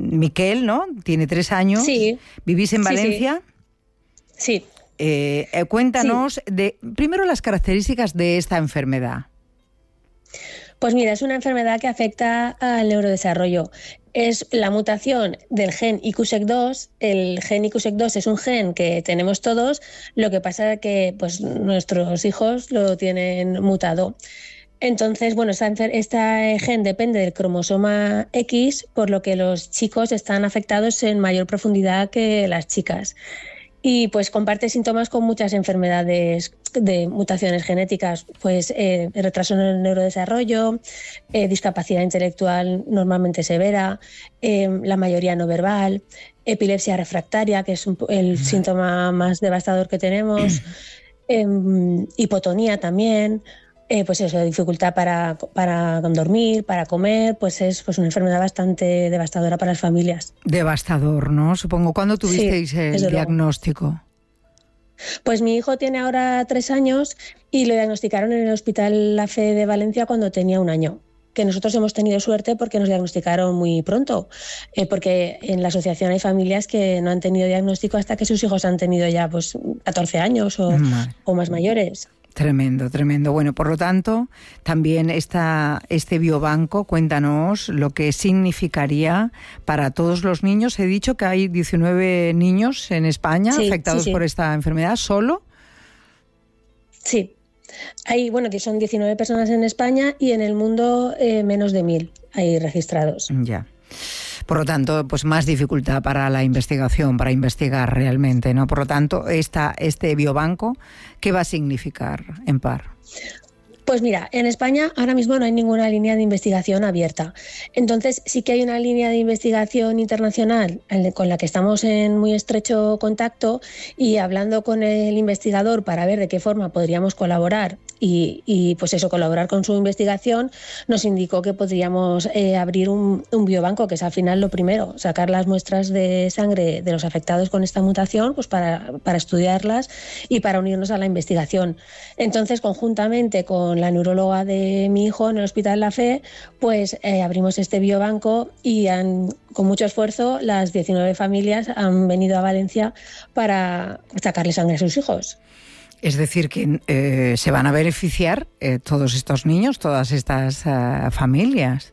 Miquel, ¿no? Tiene 3 años. Sí. ¿Vivís en Valencia? Sí. Cuéntanos primero las características de esta enfermedad. Pues mira, es una enfermedad que afecta al neurodesarrollo. Es la mutación del gen IQSEC2. El gen IQSEC2 es un gen que tenemos todos, lo que pasa es que pues, nuestros hijos lo tienen mutado. Entonces, bueno, este gen depende del cromosoma X, por lo que los chicos están afectados en mayor profundidad que las chicas. Y pues comparte síntomas con muchas enfermedades de mutaciones genéticas, pues retraso en el neurodesarrollo, discapacidad intelectual normalmente severa, la mayoría no verbal, epilepsia refractaria, que es el síntoma más devastador que tenemos, hipotonía también. Pues eso, dificultad para dormir, para comer, pues es pues una enfermedad bastante devastadora para las familias. Devastador, ¿no? Supongo. ¿Cuándo tuvisteis el diagnóstico? Pues mi hijo tiene ahora 3 años y lo diagnosticaron en el Hospital La Fe de Valencia cuando tenía 1 año. Que nosotros hemos tenido suerte porque nos diagnosticaron muy pronto, porque en la asociación hay familias que no han tenido diagnóstico hasta que sus hijos han tenido ya pues 14 años o más mayores. Tremendo, tremendo. Bueno, por lo tanto, también este biobanco, cuéntanos lo que significaría para todos los niños. He dicho que hay 19 niños en España afectados por esta enfermedad, ¿solo? Sí. Hay, que son 19 personas en España y en el mundo menos de 1.000 hay registrados. Ya. Por lo tanto, pues más dificultad para la investigación, para investigar realmente, ¿no? Por lo tanto, este biobanco, ¿qué va a significar, Empar? Pues mira, en España ahora mismo no hay ninguna línea de investigación abierta. Entonces sí que hay una línea de investigación internacional con la que estamos en muy estrecho contacto y hablando con el investigador para ver de qué forma podríamos colaborar y pues eso, colaborar con su investigación, nos indicó que podríamos abrir un biobanco, que es al final lo primero, sacar las muestras de sangre de los afectados con esta mutación pues para estudiarlas y para unirnos a la investigación. Entonces, conjuntamente con la neuróloga de mi hijo en el Hospital La Fe, pues abrimos este biobanco y con mucho esfuerzo las 19 familias han venido a Valencia para sacarle sangre a sus hijos. Es decir, que se van a beneficiar todos estos niños, todas estas familias.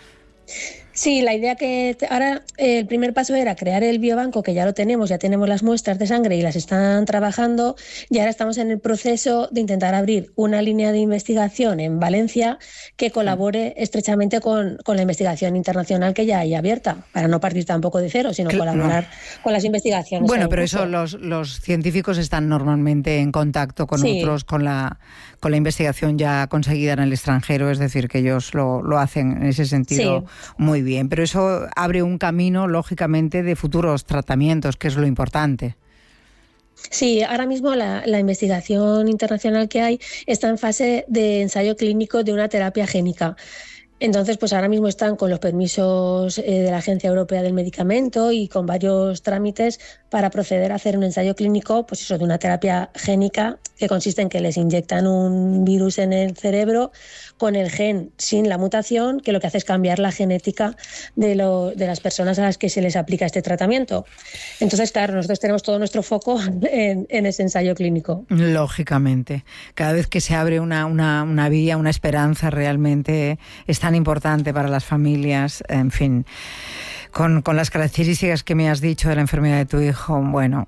Sí, la idea que ahora el primer paso era crear el biobanco, que ya lo tenemos, ya tenemos las muestras de sangre y las están trabajando, y ahora estamos en el proceso de intentar abrir una línea de investigación en Valencia que colabore estrechamente con la investigación internacional que ya hay abierta, para no partir tampoco de cero, sino colaborar con las investigaciones. Bueno, pero eso los científicos están normalmente en contacto con otros, con la investigación ya conseguida en el extranjero, es decir, que ellos lo hacen en ese sentido muy bien, pero eso abre un camino, lógicamente, de futuros tratamientos, que es lo importante. Sí, ahora mismo la investigación internacional que hay está en fase de ensayo clínico de una terapia génica. Entonces, pues ahora mismo están con los permisos de la Agencia Europea del Medicamento y con varios trámites para proceder a hacer un ensayo clínico, pues eso, de una terapia génica que consiste en que les inyectan un virus en el cerebro con el gen sin la mutación, que lo que hace es cambiar la genética de las personas a las que se les aplica este tratamiento. Entonces, claro, nosotros tenemos todo nuestro foco en ese ensayo clínico. Lógicamente. Cada vez que se abre una vía, una esperanza realmente es tan importante para las familias, en fin. Con las características que me has dicho de la enfermedad de tu hijo, bueno,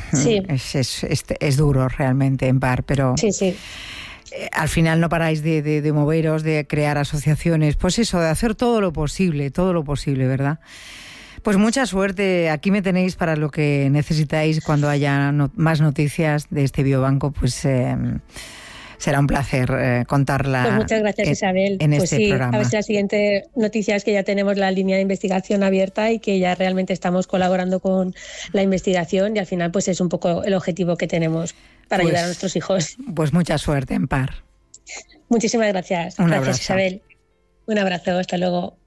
es duro realmente, Empar, pero sí. Al final no paráis de moveros, de crear asociaciones, pues eso, de hacer todo lo posible, ¿verdad? Pues mucha suerte, aquí me tenéis para lo que necesitáis cuando haya más noticias de este biobanco, pues será un placer contarla. Pues muchas gracias, Isabel. En este programa. A ver si la siguiente noticia es que ya tenemos la línea de investigación abierta y que ya realmente estamos colaborando con la investigación y al final pues es un poco el objetivo que tenemos para ayudar a nuestros hijos. Pues mucha suerte, Empar. Muchísimas gracias. Un gracias, abrazo. Isabel. Un abrazo, hasta luego.